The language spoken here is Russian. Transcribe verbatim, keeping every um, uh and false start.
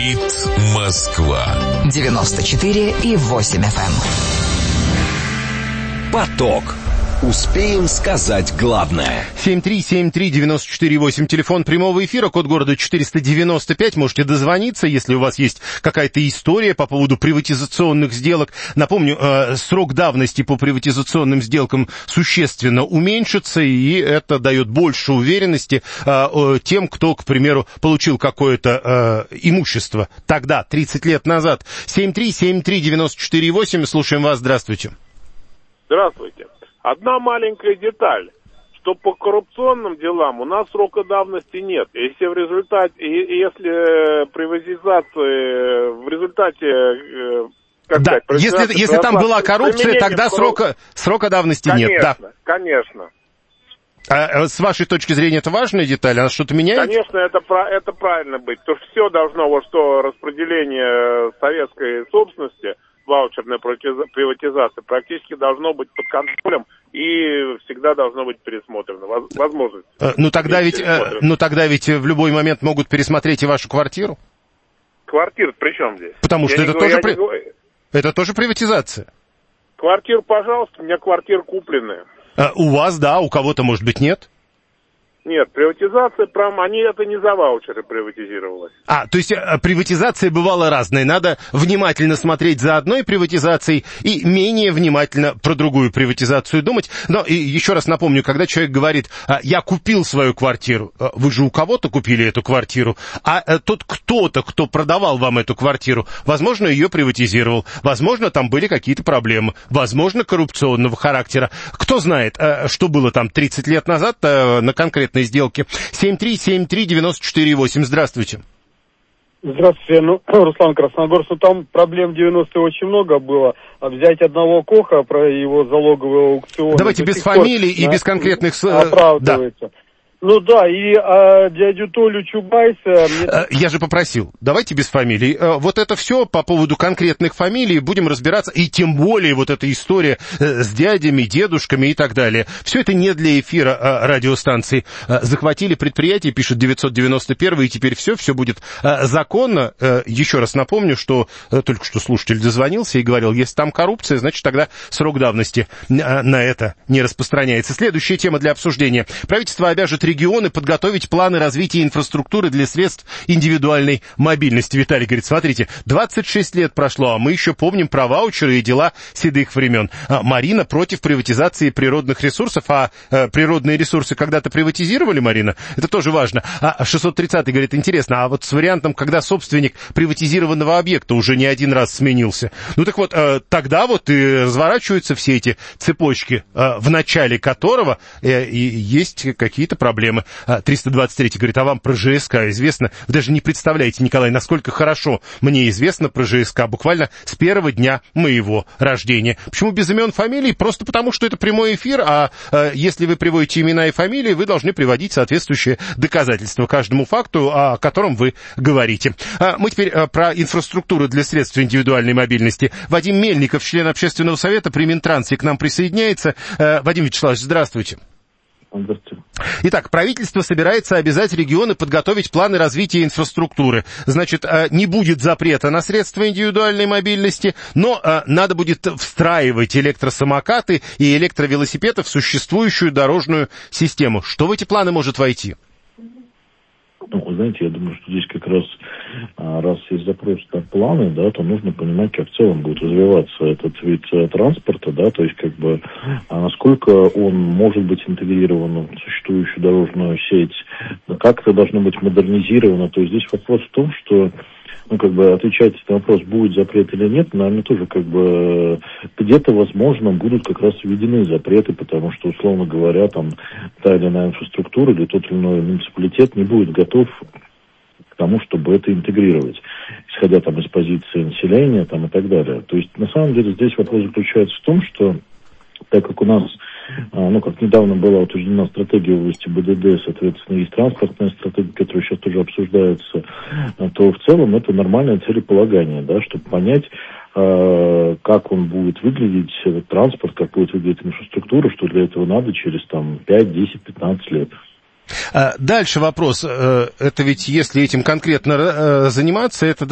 Говорит Москва. девяносто четыре и восемь эф эм. Поток. Успеем сказать главное. семь три семь три девять четыре восемь, телефон прямого эфира, код города четыреста девяносто пять. Можете дозвониться, если у вас есть какая-то история по поводу приватизационных сделок. Напомню, э, срок давности по приватизационным сделкам существенно уменьшится, и это дает больше уверенности э, э, тем, кто, к примеру, получил какое-то э, имущество тогда, тридцать лет назад. семь три семь три девять четыре восемь, слушаем вас, здравствуйте. Здравствуйте. Одна маленькая деталь, что по коррупционным делам у нас срока давности нет. Если в результате, если приватизация, в результате, как да, сказать, если, если там была коррупция, тогда срока, срока давности конечно, нет. Да. Конечно, А с вашей точки зрения это важная деталь? Она что-то меняет? Конечно, это, это правильно быть. Потому что все должно, вот что распределение советской собственности, ваучерная приватизация практически должно быть под контролем и всегда должно быть пересмотрено. Возможность. Ну тогда ведь, ну тогда ведь в любой момент могут пересмотреть и вашу квартиру. Квартира при чем здесь? Потому что я это не, тоже, при... не... это тоже приватизация. Квартира, пожалуйста, у меня квартира купленная. А, у вас, да, у кого-то, может быть, нет? Нет, приватизация, прям, они это не за ваучеры приватизировалось. А, то есть приватизация бывала разная. Надо внимательно смотреть за одной приватизацией и менее внимательно про другую приватизацию думать. Но и еще раз напомню, когда человек говорит, я купил свою квартиру, вы же у кого-то купили эту квартиру, а тот кто-то, кто продавал вам эту квартиру, возможно, ее приватизировал, возможно, там были какие-то проблемы, возможно, коррупционного характера. Кто знает, что было там тридцать лет назад на конкретном сделки. семь три семь три девять четыре восемь. Здравствуйте. Здравствуйте. Ну, Руслан Красногорск, ну, там проблем в девяностые очень много было. А взять одного Коха про его залоговый аукцион... Давайте без фамилий и без конкретных... Оправдывается. Да. Ну да, и а, дядю Толю Чубайса... Мне... Я же попросил, давайте без фамилий. Вот это все по поводу конкретных фамилий будем разбираться, и тем более вот эта история с дядями, дедушками и так далее. Все это не для эфира радиостанции. Захватили предприятие, пишет девятьсот девяносто первый, и теперь все, все будет законно. Еще раз напомню, что только что слушатель дозвонился и говорил, если там коррупция, значит тогда срок давности на это не распространяется. Следующая тема для обсуждения. Правительство обяжет регионы подготовить планы развития инфраструктуры для средств индивидуальной мобильности. Виталий говорит, смотрите, двадцать шесть лет прошло, а мы еще помним про ваучеры и дела седых времен. А Марина против приватизации природных ресурсов, а э, природные ресурсы когда-то приватизировали, Марина? Это тоже важно. А шестьсот тридцатый говорит, интересно, а вот с вариантом, когда собственник приватизированного объекта уже не один раз сменился. Ну так вот, э, тогда вот и разворачиваются все эти цепочки, э, в начале которого э, и есть какие-то проблемы. триста двадцать третий говорит, а вам про ЖСК известно? Вы даже не представляете, Николай, насколько хорошо мне известно про ЖСК буквально с первого дня моего рождения. Почему без имен, фамилий? Просто потому, что это прямой эфир, а э, если вы приводите имена и фамилии, вы должны приводить соответствующие доказательства каждому факту, о котором вы говорите. А мы теперь э, про инфраструктуру для средств индивидуальной мобильности. Вадим Мельников, член общественного совета при Минтрансе, к нам присоединяется. Э, Вадим Вячеславович, здравствуйте. Итак, правительство собирается обязать регионы подготовить планы развития инфраструктуры. Значит, не будет запрета на средства индивидуальной мобильности, но надо будет встраивать электросамокаты и электровелосипеды в существующую дорожную систему. Что в эти планы может войти? Ну, вы знаете, я думаю, что здесь как раз, раз есть запрос на планы, да, то нужно понимать, как в целом будет развиваться этот вид транспорта, да, то есть, как бы, насколько он может быть интегрирован в существующую дорожную сеть, как это должно быть модернизировано, то есть здесь вопрос в том, что ну, как бы, отвечать на вопрос, будет запрет или нет, наверное, тоже, как бы, где-то, возможно, будут как раз введены запреты, потому что, условно говоря, там, та или иная инфраструктура или тот или иной муниципалитет не будет готов к тому, чтобы это интегрировать, исходя там из позиции населения, там, и так далее. То есть, на самом деле, здесь вопрос заключается в том, что, так как у нас, ну, как недавно была утверждена стратегия в области БДД, соответственно, есть транспортная стратегия, которая сейчас тоже обсуждается, то в целом это нормальное целеполагание, да, чтобы понять, как он будет выглядеть, этот транспорт, как будет выглядеть инфраструктура, что для этого надо через там пять, десять, пятнадцать лет. Дальше вопрос. Это ведь, если этим конкретно заниматься, это